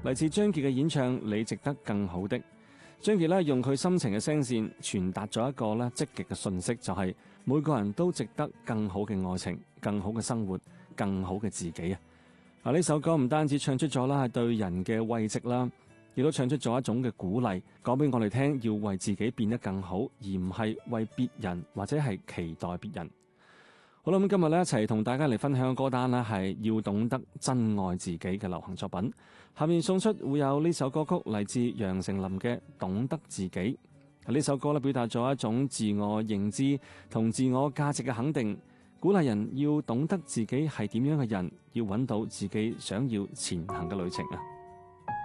嚟自張傑嘅演唱《你值得更好的》。張傑咧用佢深情嘅聲線傳達咗一個咧積極嘅訊息，就係每個人都值得更好嘅愛情、更好嘅生活、更好嘅自己啊！呢首歌唔單止唱出咗啦係對人嘅慰藉啦，亦都唱出咗一種嘅鼓勵，講俾我哋聽要為自己變得更好，而唔係為別人或者係期待別人。好啦，咁今日咧一齊同大家嚟分享嘅歌單啦，係要懂得真愛自己嘅流行作品。下面送出會有呢首歌曲，嚟自楊丞琳嘅《懂得自己》。呢首歌咧表達咗一種自我認知同自我價值嘅肯定，鼓勵人要懂得自己係點樣嘅人，要揾到自己想要前行嘅旅程啊！